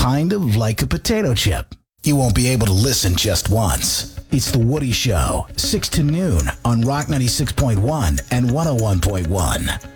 kind of like a potato chip. You won't be able to listen just once. It's The Woody Show, 6 to noon on Rock 96.1 and 101.1.